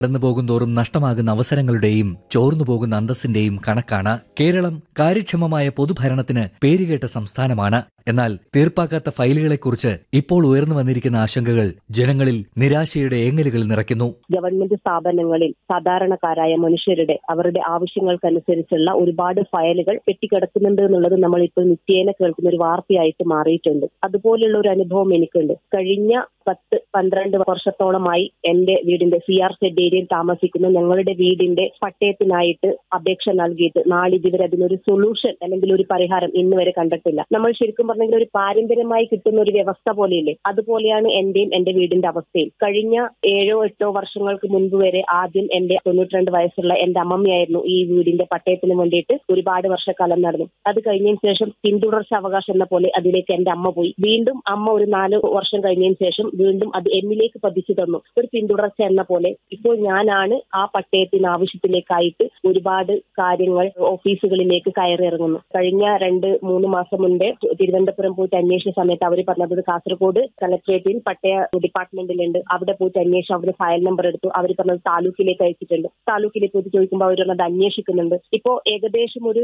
കടന്നുപോകുന്തോറും നഷ്ടമാകുന്ന അവസരങ്ങളുടെയും ചോർന്നുപോകുന്ന അന്തസ്സിന്റെയും കണക്കാണ്. കേരളം കാര്യക്ഷമമായ പൊതുഭരണത്തിന് പേരുകേട്ട സംസ്ഥാനമാണ്. എന്നാൽ തീർപ്പാക്കാത്ത ഫയലുകളെക്കുറിച്ച് ഇപ്പോൾ ഉയർന്നു വന്നിരിക്കുന്ന ആശങ്കകൾ ജനങ്ങളിൽ നിരാശയുടെ ഏങ്ങലുകൾ നിറയ്ക്കുന്നു. ഗവൺമെന്റ് സ്ഥാപനങ്ങളിൽ സാധാരണക്കാരായ മനുഷ്യരുടെ അവരുടെ ആവശ്യങ്ങൾക്കനുസരിച്ചുള്ള ഒരുപാട് ഫയലുകൾ പെട്ടിക്കിടക്കുന്നുണ്ട് എന്നുള്ളത് നമ്മൾ ഇപ്പോൾ നിത്യേന കേൾക്കുന്ന ഒരു വാർത്തയായിട്ട് മാറിയിട്ടുണ്ട്. അതുപോലുള്ള ഒരു അനുഭവം എനിക്കുണ്ട്. കഴിഞ്ഞ 10-12 വർഷത്തോളമായി എന്റെ വീടിന്റെ CRZ ഏരിയയിൽ താമസിക്കുന്ന ഞങ്ങളുടെ വീടിന്റെ പട്ടയത്തിനായിട്ട് അപേക്ഷ നൽകിയിട്ട് നാളിതുവരെ അതിനൊരു സൊല്യൂഷൻ അല്ലെങ്കിൽ ഒരു പരിഹാരം ഇന്ന് വരെ കണ്ടിട്ടില്ല. നമ്മൾ ശരിക്കും പറഞ്ഞെങ്കിൽ ഒരു പാരമ്പര്യമായി കിട്ടുന്ന ഒരു വ്യവസ്ഥ പോലെയില്ലേ, അതുപോലെയാണ് എന്റെയും എന്റെ വീടിന്റെ അവസ്ഥയും. കഴിഞ്ഞ 7-8 വർഷങ്ങൾക്ക് മുൻപ് വരെ ആദ്യം എന്റെ 92 വയസ്സുള്ള എന്റെ അമ്മമ്മയായിരുന്നു ഈ വീടിന്റെ പട്ടയത്തിന് വേണ്ടിയിട്ട് ഒരുപാട് വർഷക്കാലം നടന്നു. അത് കഴിഞ്ഞതിന് ശേഷം പിന്തുടർച്ച അവകാശം എന്ന പോലെ അതിലേക്ക് എന്റെ അമ്മ പോയി. വീണ്ടും അമ്മ ഒരു 4 വർഷം കഴിഞ്ഞതിന് ശേഷം വീണ്ടും അത് എന്നിലേക്ക് പതിച്ചു തന്നു, ഒരു പിന്തുടർച്ച എന്ന പോലെ. ഇപ്പോൾ ഞാനാണ് ആ പട്ടയത്തിന് ആവശ്യത്തിലേക്കായിട്ട് ഒരുപാട് കാര്യങ്ങൾ ഓഫീസുകളിലേക്ക് കയറിയിറങ്ങുന്നു. കഴിഞ്ഞ 2-3 മാസം മുൻപേ തിരുവനന്തപുരം പോയിട്ട് അന്വേഷിച്ച സമയത്ത് അവർ പറഞ്ഞത് കാസർഗോഡ് കളക്ടറേറ്റിൽ പട്ടയ ഡിപ്പാർട്ട്മെന്റിലുണ്ട്, അവിടെ പോയിട്ട് അന്വേഷിച്ചു. അവർ ഫയൽ നമ്പർ എടുത്തു. അവർ പറഞ്ഞത് താലൂക്കിലേക്ക് അയച്ചിട്ടുണ്ട്. താലൂക്കിലേക്ക് പോയിട്ട് ചോദിക്കുമ്പോൾ അവർ പറഞ്ഞത് അന്വേഷിക്കുന്നുണ്ട്. ഇപ്പോ ഏകദേശം ഒരു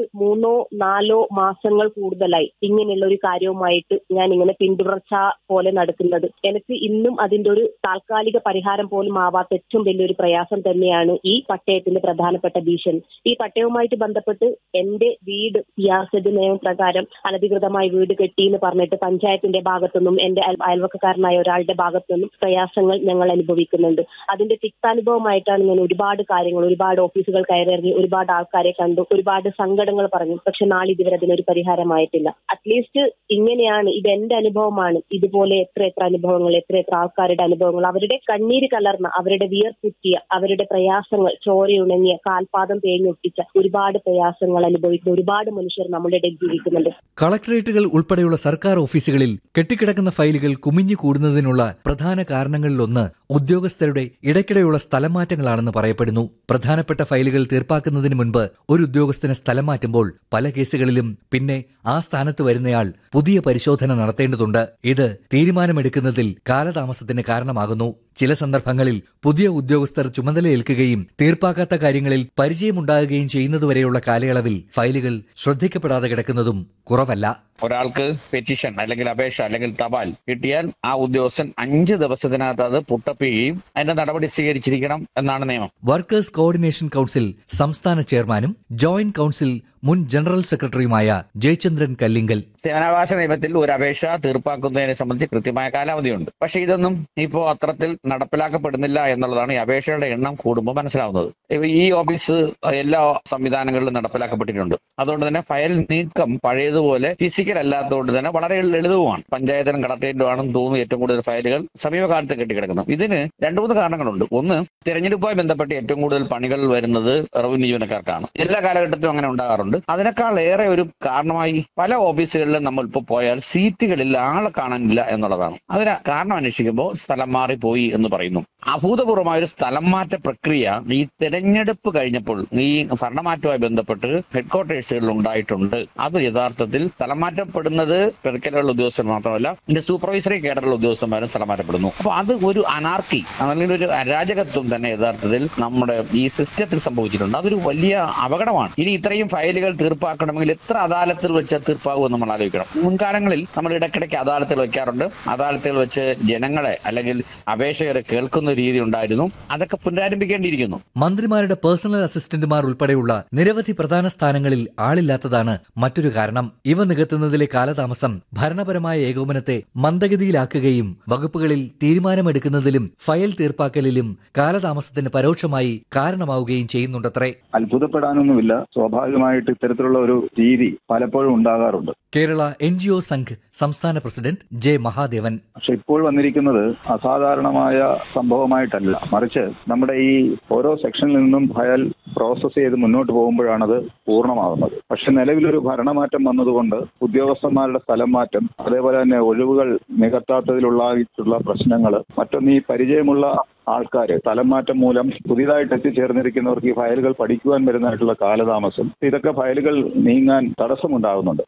3-4 മാസങ്ങൾ കൂടുതലായി ഇങ്ങനെയുള്ള ഒരു കാര്യവുമായിട്ട് ഞാൻ ഇങ്ങനെ പിന്തുടർച്ച പോലെ നടക്കുന്നത്. എനിക്ക് ഇന്നും അതിന്റെ ഒരു താൽക്കാലിക പരിഹാരം പോലും ആവാത്ത ഏറ്റവും വലിയൊരു പ്രയാസം തന്നെയാണ് ഈ പട്ടയത്തിന്റെ പ്രധാനപ്പെട്ട ഭീഷണി. ഈ പട്ടയവുമായിട്ട് ബന്ധപ്പെട്ട് എന്റെ വീട് CRZ നിയമപ്രകാരം അനധികൃതമായി വീട് കെട്ടി എന്ന് പറഞ്ഞിട്ട് പഞ്ചായത്തിന്റെ ഭാഗത്തുനിന്നും എന്റെ അയൽവക്കക്കാരനായ ഒരാളുടെ ഭാഗത്തുനിന്നും പ്രയാസങ്ങൾ ഞങ്ങൾ അനുഭവിക്കുന്നുണ്ട്. അതിന്റെ തിക്താനുഭവമായിട്ടാണ് ഞാൻ ഒരുപാട് കാര്യങ്ങൾ, ഒരുപാട് ഓഫീസുകൾ കയറിയിറങ്ങി, ഒരുപാട് ആൾക്കാരെ കണ്ടു, ഒരുപാട് സങ്കടങ്ങൾ പറഞ്ഞു. പക്ഷെ നാളിതുവരെ അതിനൊരു പരിഹാരമായിട്ടില്ല. അറ്റ്ലീസ്റ്റ് ഇങ്ങനെയാണ്, ഇത് എന്റെ അനുഭവമാണ്. ഇതുപോലെ എത്ര അനുഭവങ്ങൾ, എത്ര ആൾക്കാരുടെ അനുഭവങ്ങൾ, അവരുടെ കണ്ണീര് കലർന്ന, അവരുടെ വിയർപ്പുറ്റിയ, അവരുടെ പ്രയാസങ്ങൾ ചോരയുണങ്ങിയ, കാൽപാദം തേഞ്ഞൊട്ടിച്ച ഒരുപാട് പ്രയാസങ്ങൾ അനുഭവിക്കുന്ന ഒരുപാട് മനുഷ്യർ നമ്മുടെ ഇടയിൽ ജീവിക്കുന്നുണ്ട്. കളക്ടറേറ്റുകൾ ഉൾപ്പെടെയുള്ള സർക്കാർ ഓഫീസുകളിൽ കെട്ടിക്കിടക്കുന്ന ഫയലുകൾ കുമിഞ്ഞു കൂടുന്നതിനുള്ള പ്രധാന കാരണങ്ങളിലൊന്ന് ഉദ്യോഗസ്ഥരുടെ ഇടയ്ക്കിടെയുള്ള സ്ഥലം മാറ്റങ്ങളാണെന്ന് പറയപ്പെടുന്നു. പ്രധാനപ്പെട്ട ഫയലുകൾ തീർപ്പാക്കുന്നതിന് മുൻപ് ഒരു ഉദ്യോഗസ്ഥനെ സ്ഥലം മാറ്റുമ്പോൾ പല കേസുകളിലും പിന്നെ ആ സ്ഥാനത്ത് വരുന്നയാൾ പുതിയ പരിശോധന നടത്തേണ്ടതുണ്ട്. ഇത് തീരുമാനമെടുക്കുന്നതിൽ കാലതാമസത്തിന് കാരണമാകുന്നു. ചില സന്ദർഭങ്ങളിൽ പുതിയ ഉദ്യോഗസ്ഥർ ചുമതലയേൽക്കുകയും തീർപ്പാക്കാത്ത കാര്യങ്ങളിൽ പരിചയമുണ്ടാകുകയും ചെയ്യുന്നതുവരെയുള്ള കാലയളവിൽ ഫയലുകൾ ശ്രദ്ധിക്കപ്പെടാതെ കിടക്കുന്നതും കുറവല്ല. ഒരാൾക്ക് പെറ്റീഷൻ അല്ലെങ്കിൽ അപേക്ഷ അല്ലെങ്കിൽ തപാൽ കിട്ടിയാൽ ആ ഉദ്യോഗസ്ഥൻ 5 ദിവസത്തിനകത്ത് അത് പുട്ടപ്പ് ചെയ്യുകയും അതിന്റെ നടപടി സ്വീകരിച്ചിരിക്കണം എന്നാണ് നിയമം. വർക്കേഴ്സ് കോർഡിനേഷൻ കൌൺസിൽ സംസ്ഥാന ചെയർമാനും ജോയിന്റ് കൌൺസിൽ മുൻ ജനറൽ സെക്രട്ടറിയുമായ ജയചന്ദ്രൻ കല്ലിങ്കൽ. സേവനാവകാശ നിയമത്തിൽ ഒരു അപേക്ഷ തീർപ്പാക്കുന്നതിനെ സംബന്ധിച്ച് കൃത്യമായ കാലാവധിയുണ്ട്. പക്ഷേ ഇതൊന്നും ഇപ്പോൾ അത്തരത്തിൽ നടപ്പിലാക്കപ്പെടുന്നില്ല എന്നുള്ളതാണ് ഈ അപേക്ഷകളുടെ എണ്ണം കൂടുമ്പോൾ മനസ്സിലാവുന്നത്. ഈ ഓഫീസ് എല്ലാ സംവിധാനങ്ങളിലും നടപ്പിലാക്കപ്പെട്ടിട്ടുണ്ട്. അതുകൊണ്ട് തന്നെ ഫയൽ നീക്കം പഴയതുപോലെ ഫിസിക്കൽ അല്ലാത്തതുകൊണ്ട് തന്നെ വളരെ ലളിതവുമാണ്. പഞ്ചായത്തിനും കളക്ടറേറ്റുമാണെന്ന് തോന്നുന്നു ഏറ്റവും കൂടുതൽ ഫയലുകൾ സമീപകാലത്ത് കെട്ടിക്കിടക്കുന്നത്. ഇതിന് 2-3 കാരണങ്ങളുണ്ട്. ഒന്ന്, തെരഞ്ഞെടുപ്പുമായി ബന്ധപ്പെട്ട് ഏറ്റവും കൂടുതൽ പണികൾ വരുന്നത് റവന്യൂ ജീവനക്കാർക്കാണ്. എല്ലാ കാലഘട്ടത്തിലും അങ്ങനെ ഉണ്ടാകാറുണ്ട്. അതിനേക്കാൾ ഏറെ ഒരു കാരണമായി പല ഓഫീസുകളിലും നമ്മൾ ഇപ്പോൾ പോയാൽ സീറ്റുകളിൽ ആളെ കാണാനില്ല എന്നുള്ളതാണ്. അതിന് കാരണം അന്വേഷിക്കുമ്പോൾ സ്ഥലം മാറിപ്പോയി എന്ന് പറയുന്നു. അഭൂതപൂർവമായ ഒരു സ്ഥലം മാറ്റ പ്രക്രിയ ഈ തെരഞ്ഞെടുപ്പ് കഴിഞ്ഞപ്പോൾ ഈ ഭരണമാറ്റവുമായി ബന്ധപ്പെട്ട് ഹെഡ്ക്വാർട്ടേഴ്സുകളിൽ ഉണ്ടായിട്ടുണ്ട്. അത് യഥാർത്ഥത്തിൽ സ്ഥലം മാറ്റപ്പെടുന്നത് ക്ലറിക്കലുള്ള ഉദ്യോഗസ്ഥർ മാത്രമല്ല, ഇതിന്റെ സൂപ്പർവൈസറി കേഡറുള്ള ഉദ്യോഗസ്ഥന്മാരും സ്ഥലം മാറ്റപ്പെടുന്നു. അപ്പൊ അത് ഒരു അനാർക്കി അല്ലെങ്കിൽ ഒരു അരാജകത്വം തന്നെ യഥാർത്ഥത്തിൽ നമ്മുടെ ഈ സിസ്റ്റത്തിൽ സംഭവിച്ചിട്ടുണ്ട്. അതൊരു വലിയ അപകടമാണ്. ഇനി ഇത്രയും ഫയലുകൾ തീർപ്പാക്കണമെങ്കിൽ എത്ര അദാലത്തുകൾ വെച്ച് തീർപ്പാകുമെന്ന് നമ്മൾ ആലോചിക്കണം. മുൻകാലങ്ങളിൽ നമ്മൾ ഇടയ്ക്കിടയ്ക്ക് അദാലത്തുകൾ വെക്കാറുണ്ട്. അദാലത്തുകൾ വെച്ച് ജനങ്ങളെ അല്ലെങ്കിൽ അപേക്ഷകരെ കേൾക്കുന്ന രീതി ഉണ്ടായിരുന്നു. അതൊക്കെ പുനരാരംഭിക്കേണ്ടിയിരിക്കുന്നു. മന്ത്രിമാരുടെ പേഴ്സണൽ അസിസ്റ്റന്റുമാർ ഉൾപ്പെടെയുള്ള നിരവധി പ്രധാന സ്ഥാനങ്ങളിൽ ആളില്ലാത്തതാണ് മറ്റൊരു കാരണം. ഇവ നികത്തുന്നതിലെ കാലതാമസം ഭരണപരമായ ഏകോപനത്തെ മന്ദഗതിയിലാക്കുകയും വകുപ്പുകളിൽ തീരുമാനമെടുക്കുന്നതിലും ഫയൽ തീർപ്പാക്കലിലും കാലതാമസത്തിന് പരോക്ഷമായി കാരണമാവുകയും ചെയ്യുന്നുണ്ടത്രേ. അത്ഭുതപ്പെടാനൊന്നുമില്ല. സ്വാഭാവികമായിട്ട് ഇത്തരത്തിലുള്ള ഒരു രീതി പലപ്പോഴും ഉണ്ടാകാറുണ്ട്. കേരള NGO സംഘ് സംസ്ഥാന പ്രസിഡന്റ് ജെ മഹാദേവൻ. പക്ഷെ ഇപ്പോൾ വന്നിരിക്കുന്നത് അസാധാരണമായ സംഭവമായിട്ടല്ല, മറിച്ച് നമ്മുടെ ഈ ഓരോ സെക്ഷനിൽ നിന്നും ഫയൽ പ്രോസസ് ചെയ്ത് മുന്നോട്ട് പോകുമ്പോഴാണത് പൂർണ്ണമാകുന്നത്. പക്ഷെ നിലവിലൊരു ഭരണമാറ്റം വന്നതുകൊണ്ട് ഉദ്യോഗസ്ഥന്മാരുടെ സ്ഥലം മാറ്റം, അതേപോലെ തന്നെ ഒഴിവുകൾ നികത്താത്തതിലുള്ളായിട്ടുള്ള പ്രശ്നങ്ങൾ, മറ്റൊന്ന് ഈ പരിചയമുള്ള ആൾക്കാർ സ്ഥലം മാറ്റം മൂലം പുതിയതായിട്ട് എത്തിച്ചേർന്നിരിക്കുന്നവർക്ക് ഈ ഫയലുകൾ പഠിക്കുവാൻ വരുന്നതായിട്ടുള്ള കാലതാമസം, ഇതൊക്കെ ഫയലുകൾ നീങ്ങാൻ തടസ്സമുണ്ടാകുന്നുണ്ട്. മാത്രവുമല്ല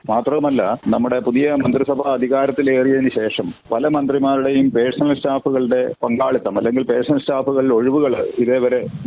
മാത്രമല്ല, നമ്മുടെ പുതിയ മന്ത്രിസഭ അധികാരത്തിലേറിയതിനു ശേഷം പല മന്ത്രിമാരുടെയും പേഴ്സണൽ സ്റ്റാഫുകളുടെ പങ്കാളിത്തം അല്ലെങ്കിൽ പേഴ്സണൽ സ്റ്റാഫുകളുടെ ഒഴിവുകൾ ഇതേവരെ